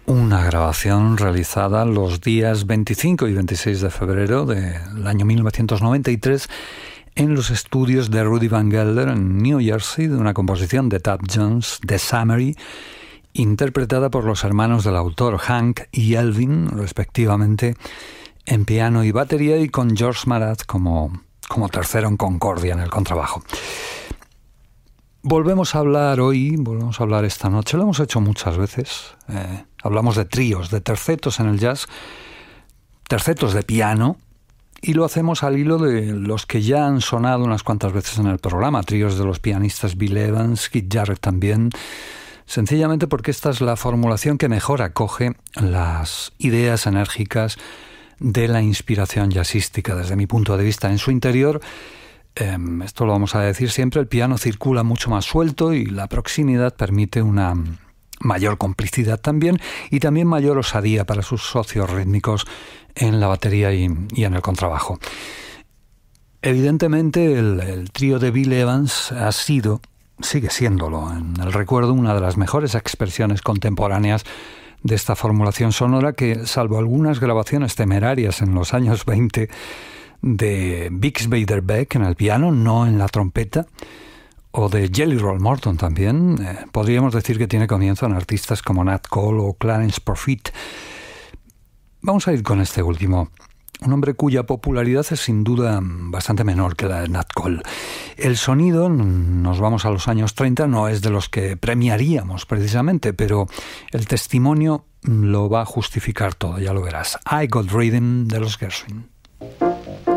Una grabación realizada los días 25 y 26 de febrero del año 1993 en los estudios de Rudy Van Gelder en New Jersey, de una composición de Thad Jones, The Summary, interpretada por los hermanos del autor Hank y Elvin, respectivamente, en piano y batería, y con George Marat como tercero en concordia en el contrabajo. Volvemos a hablar esta noche, lo hemos hecho muchas veces, hablamos de tríos, de tercetos en el jazz, tercetos de piano, y lo hacemos al hilo de los que ya han sonado unas cuantas veces en el programa, tríos de los pianistas Bill Evans, Keith Jarrett también, sencillamente porque esta es la formulación que mejor acoge las ideas enérgicas de la inspiración jazzística desde mi punto de vista. En su interior, esto lo vamos a decir siempre, el piano circula mucho más suelto y la proximidad permite una mayor complicidad también, y también mayor osadía para sus socios rítmicos en la batería y en el contrabajo. Evidentemente el trío de Bill Evans sigue siéndolo en el recuerdo, una de las mejores expresiones contemporáneas de esta formulación sonora que, salvo algunas grabaciones temerarias en los años 20 de Bix Beiderbecke en el piano, no en la trompeta, o de Jelly Roll Morton también, podríamos decir que tiene comienzo en artistas como Nat Cole o Clarence Profit. Vamos a ir con este último, un hombre cuya popularidad es sin duda bastante menor que la de Nat Cole. El sonido, nos vamos a los años 30, no es de los que premiaríamos precisamente, pero el testimonio lo va a justificar todo, ya lo verás. I Got Rhythm de los Gershwin.